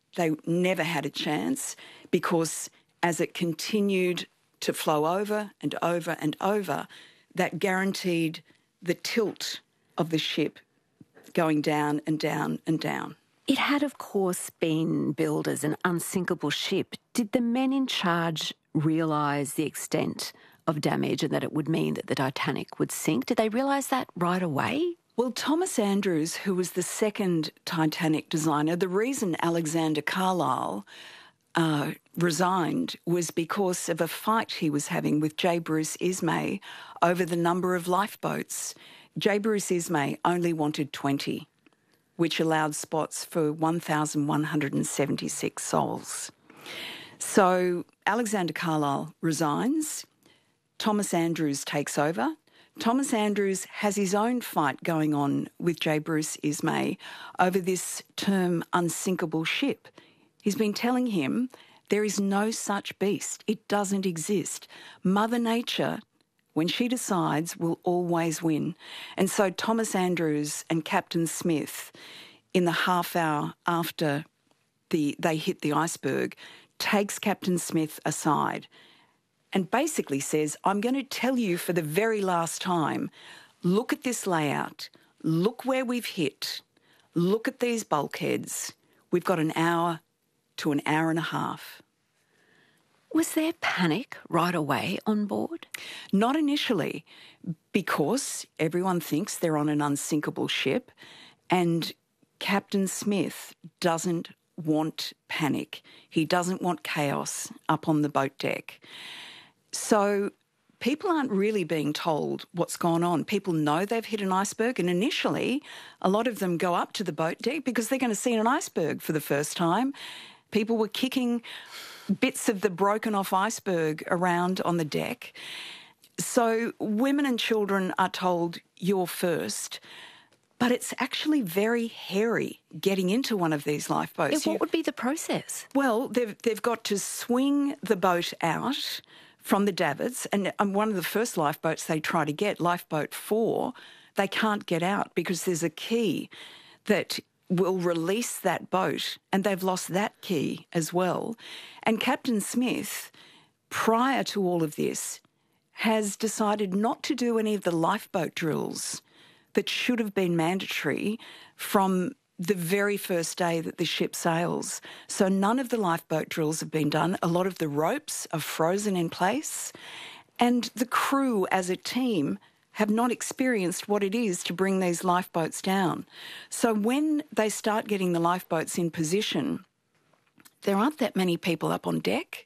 they never had a chance because as it continued to flow over and over and over, that guaranteed the tilt of the ship going down and down and down. It had, of course, been billed as an unsinkable ship. Did the men in charge realise the extent of damage and that it would mean that the Titanic would sink? Did they realise that right away? Well, Thomas Andrews, who was the second Titanic designer, the reason Alexander Carlisle resigned was because of a fight he was having with J. Bruce Ismay over the number of lifeboats. J. Bruce Ismay only wanted 20, which allowed spots for 1,176 souls. So Alexander Carlisle resigns. Thomas Andrews takes over. Thomas Andrews has his own fight going on with J. Bruce Ismay over this term unsinkable ship. He's been telling him there is no such beast. It doesn't exist. Mother Nature, when she decides, will always win. And so Thomas Andrews and Captain Smith, in the half hour after they hit the iceberg, takes Captain Smith aside and basically says, I'm going to tell you for the very last time, look at this layout, look where we've hit, look at these bulkheads. We've got an hour to an hour and a half. Was there panic right away on board? Not initially, because everyone thinks they're on an unsinkable ship and Captain Smith doesn't want panic. He doesn't want chaos up on the boat deck. So people aren't really being told what's gone on. People know they've hit an iceberg, and initially a lot of them go up to the boat deck because they're going to see an iceberg for the first time. People were kicking bits of the broken off iceberg around on the deck. So women and children are told, you're first. But it's actually very hairy getting into one of these lifeboats. What would be the process? Well, they've got to swing the boat out from the davits, and one of the first lifeboats they try to get, lifeboat 4, they can't get out because there's a key that will release that boat, and they've lost that key as well. And Captain Smith, prior to all of this, has decided not to do any of the lifeboat drills that should have been mandatory from the very first day that the ship sails. So none of the lifeboat drills have been done. A lot of the ropes are frozen in place, and the crew as a team have not experienced what it is to bring these lifeboats down. So when they start getting the lifeboats in position, there aren't that many people up on deck,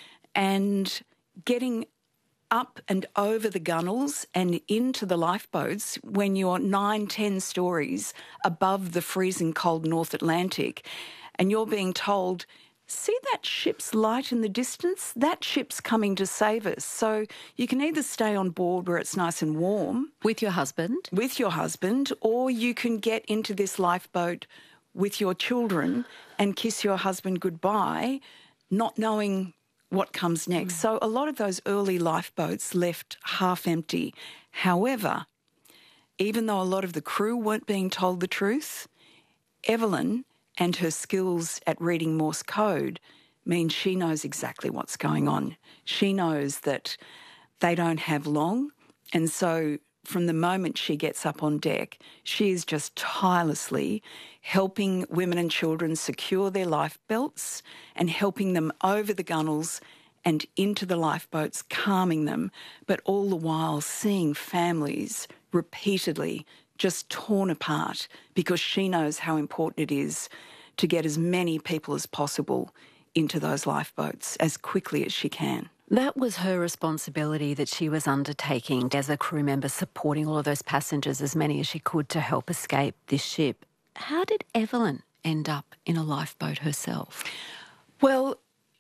and getting up and over the gunnels and into the lifeboats when you're 9-10 stories above the freezing cold North Atlantic and you're being told, see that ship's light in the distance? That ship's coming to save us. So you can either stay on board where it's nice and warm. With your husband? With your husband, or you can get into this lifeboat with your children and kiss your husband goodbye, not knowing what comes next. So a lot of those early lifeboats left half empty. However, even though a lot of the crew weren't being told the truth, Evelyn and her skills at reading Morse code means she knows exactly what's going on. She knows that they don't have long, and so from the moment she gets up on deck, she is just tirelessly helping women and children secure their life belts and helping them over the gunnels and into the lifeboats, calming them, but all the while seeing families repeatedly just torn apart because she knows how important it is to get as many people as possible into those lifeboats as quickly as she can. That was her responsibility that she was undertaking as a crew member, supporting all of those passengers, as many as she could, to help escape this ship. How did Evelyn end up in a lifeboat herself? Well,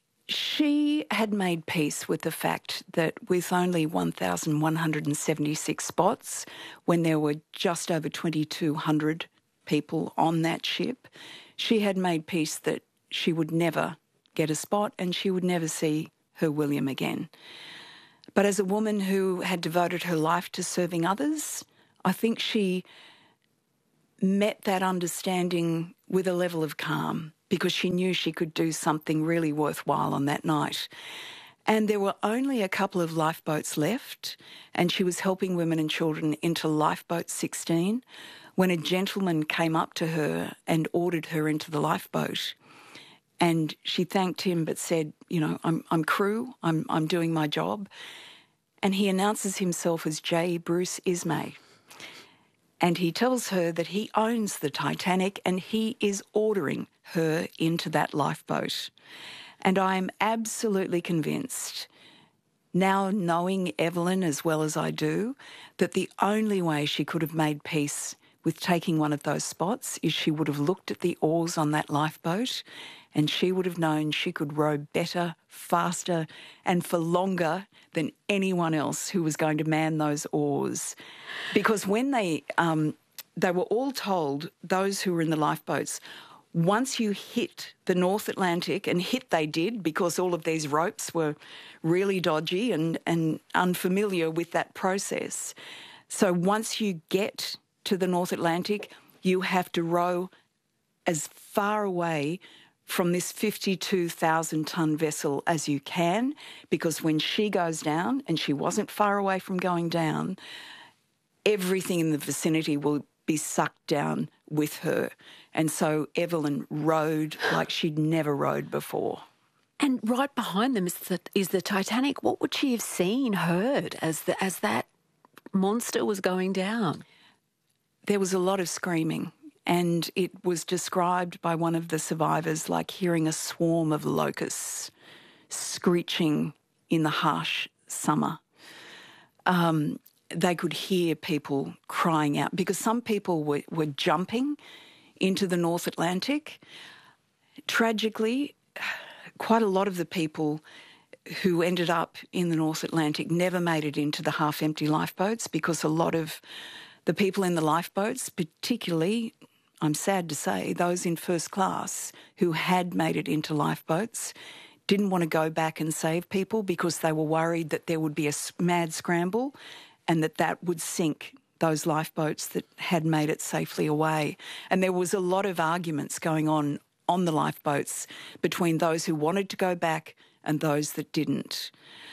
she had made peace with the fact that with only 1,176 spots, when there were just over 2,200 people on that ship, she had made peace that she would never get a spot and she would never see her William again. But as a woman who had devoted her life to serving others, I think she met that understanding with a level of calm because she knew she could do something really worthwhile on that night. And there were only a couple of lifeboats left, and she was helping women and children into lifeboat 16 when a gentleman came up to her and ordered her into the lifeboat. And she thanked him but said, you know, I'm crew, I'm doing my job. And he announces himself as J. Bruce Ismay. And he tells her that he owns the Titanic and he is ordering her into that lifeboat. And I'm absolutely convinced, now knowing Evelyn as well as I do, that the only way she could have made peace with taking one of those spots is she would have looked at the oars on that lifeboat and she would have known she could row better, faster and for longer than anyone else who was going to man those oars. Because when they were all told, those who were in the lifeboats, once you hit the North Atlantic, and hit they did because all of these ropes were really dodgy and unfamiliar with that process. So once you get to the North Atlantic, you have to row as far away from this 52,000-tonne vessel as you can, because when she goes down, and she wasn't far away from going down, everything in the vicinity will be sucked down with her. And so Evelyn rowed like she'd never rowed before. And right behind them is the Titanic. What would she have seen, heard as that monster was going down? There was a lot of screaming, and it was described by one of the survivors like hearing a swarm of locusts screeching in the harsh summer. They could hear people crying out because some people were jumping into the North Atlantic. Tragically, quite a lot of the people who ended up in the North Atlantic never made it into the half-empty lifeboats, because a lot of the people in the lifeboats, particularly, I'm sad to say, those in first class who had made it into lifeboats, didn't want to go back and save people because they were worried that there would be a mad scramble and that would sink those lifeboats that had made it safely away. And there was a lot of arguments going on the lifeboats between those who wanted to go back and those that didn't.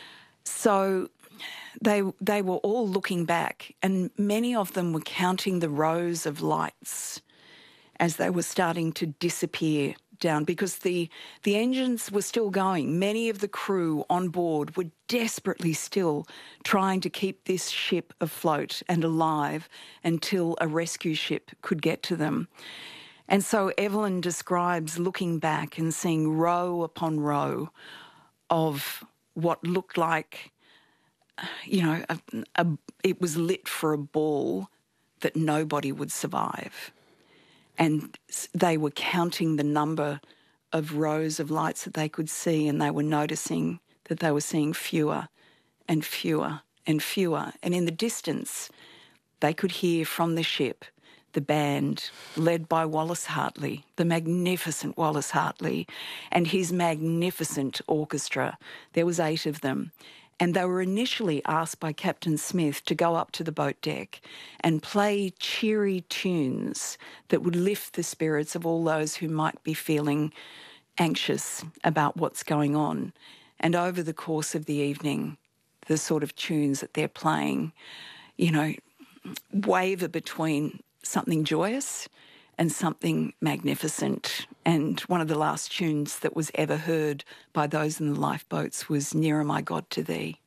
So they were all looking back, and many of them were counting the rows of lights as they were starting to disappear down, because the engines were still going. Many of the crew on board were desperately still trying to keep this ship afloat and alive until a rescue ship could get to them. And so Evelyn describes looking back and seeing row upon row of what looked like, you know, it was lit for a ball that nobody would survive. And they were counting the number of rows of lights that they could see, and they were noticing that they were seeing fewer and fewer and fewer. And in the distance, they could hear from the ship the band led by Wallace Hartley, the magnificent Wallace Hartley, and his magnificent orchestra. There was 8 of them. And they were initially asked by Captain Smith to go up to the boat deck and play cheery tunes that would lift the spirits of all those who might be feeling anxious about what's going on. And over the course of the evening, the sort of tunes that they're playing, you know, waver between something joyous and something magnificent. And one of the last tunes that was ever heard by those in the lifeboats was Nearer My God to Thee.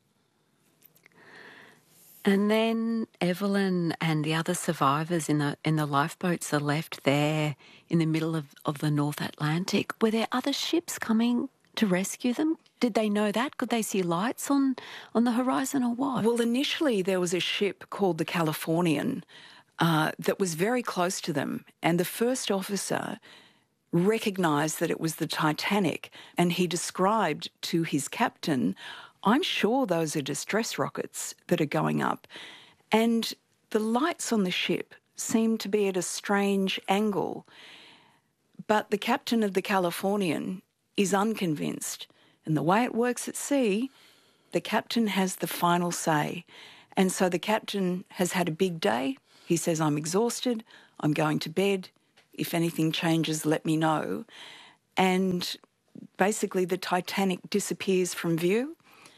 And then Evelyn and the other survivors in the lifeboats are left there in the middle of the North Atlantic. Were there other ships coming to rescue them? Did they know that? Could they see lights on the horizon or what? Well, initially there was a ship called the Californian that was very close to them, and the first officer recognised that it was the Titanic, and he described to his captain, I'm sure those are distress rockets that are going up. And the lights on the ship seemed to be at a strange angle, but the captain of the Californian is unconvinced. And the way it works at sea, the captain has the final say. And so the captain has had a big day. He says, I'm exhausted, I'm going to bed. If anything changes, let me know. and basically the Titanic disappears from view.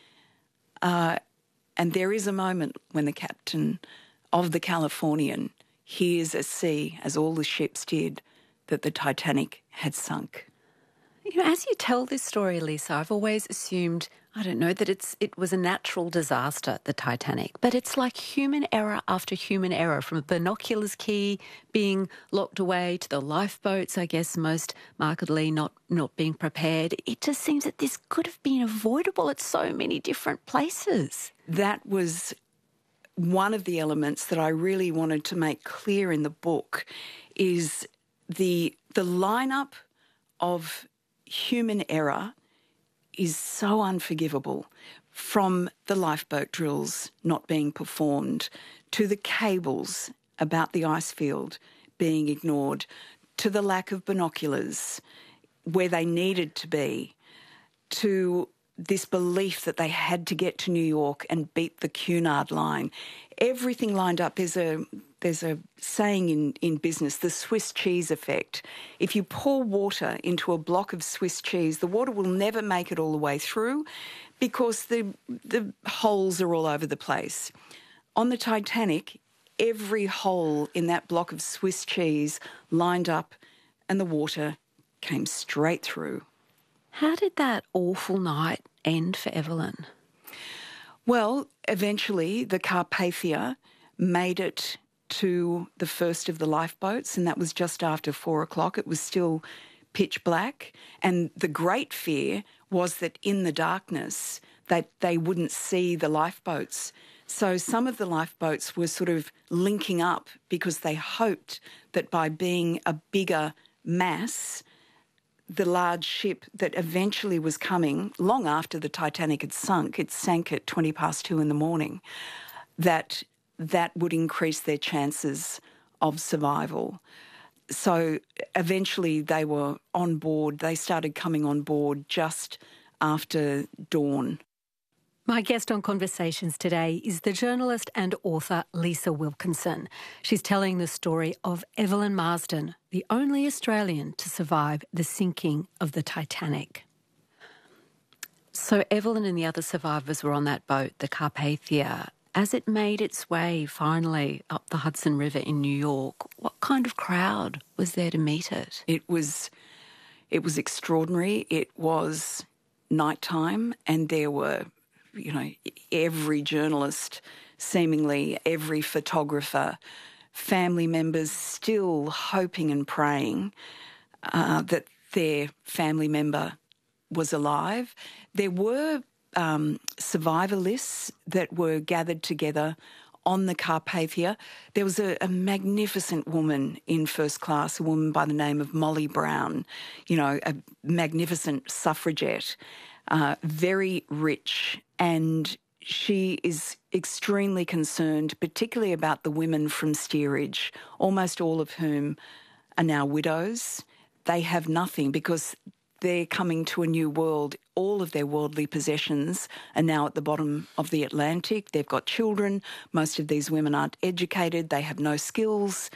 And there is a moment when the captain of the Californian hears at sea, as all the ships did, that the Titanic had sunk. You know, as you tell this story, Lisa, I've always assumed, I don't know, that it was a natural disaster, the Titanic. But it's like human error after human error, from a binoculars key being locked away to the lifeboats, I guess, most markedly not being prepared. It just seems that this could have been avoidable at so many different places. That was one of the elements that I really wanted to make clear in the book, is the lineup of human error is so unforgivable, from the lifeboat drills not being performed, to the cables about the ice field being ignored, to the lack of binoculars where they needed to be, to this belief that they had to get to New York and beat the Cunard line. Everything lined up. There's a saying in business, the Swiss cheese effect. If you pour water into a block of Swiss cheese, the water will never make it all the way through because the holes are all over the place. On the Titanic, every hole in that block of Swiss cheese lined up and the water came straight through. How did that awful night end for Evelyn? Well, eventually the Carpathia made it to the first of the lifeboats, and that was just after 4 o'clock. It was still pitch black, and the great fear was that in the darkness that they wouldn't see the lifeboats. So some of the lifeboats were sort of linking up because they hoped that by being a bigger mass, the large ship that eventually was coming, long after the Titanic had sunk, it sank at 2:20 in the morning, that would increase their chances of survival. So eventually they were on board. They started coming on board just after dawn. My guest on Conversations today is the journalist and author Lisa Wilkinson. She's telling the story of Evelyn Marsden, the only Australian to survive the sinking of the Titanic. So Evelyn and the other survivors were on that boat, the Carpathia. As it made its way finally up the Hudson River in New York, what kind of crowd was there to meet it? It was extraordinary. It was nighttime, and there were, every journalist, seemingly every photographer, family members still hoping and praying that their family member was alive. There were survivor lists that were gathered together on the Carpathia. There was a magnificent woman in first class, a woman by the name of Molly Brown, a magnificent suffragette, very rich, and she is extremely concerned, particularly about the women from steerage, almost all of whom are now widows. They have nothing because they're coming to a new world. All of their worldly possessions are now at the bottom of the Atlantic. They've got children. Most of these women aren't educated. They have no skills.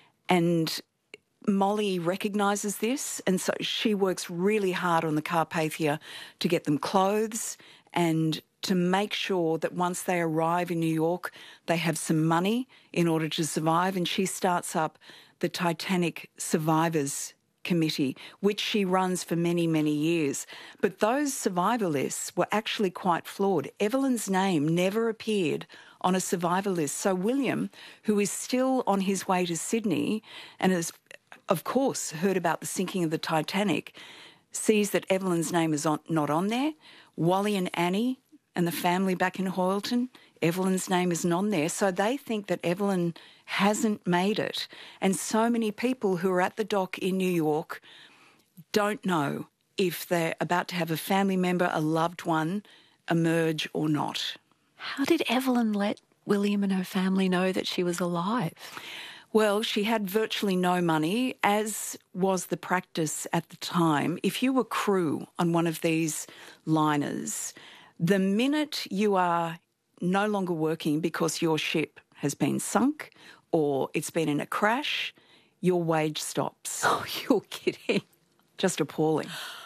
And Molly recognises this, and so she works really hard on the Carpathia to get them clothes and to make sure that once they arrive in New York, they have some money in order to survive. And she starts up the Titanic Survivors Committee, which she runs for many, many years. But those survivor lists were actually quite flawed. Evelyn's name never appeared on a survivor list. So William, who is still on his way to Sydney and has, of course, heard about the sinking of the Titanic, sees that Evelyn's name is not on there. Wally and Annie and the family back in Hoyleton, Evelyn's name isn't on there. So they think that Evelyn hasn't made it. And so many people who are at the dock in New York don't know if they're about to have a family member, a loved one, emerge or not. How did Evelyn let William and her family know that she was alive? Well, she had virtually no money, as was the practice at the time. If you were crew on one of these liners, the minute you are no longer working because your ship has been sunk or it's been in a crash, your wage stops. Oh, you're kidding. Just appalling.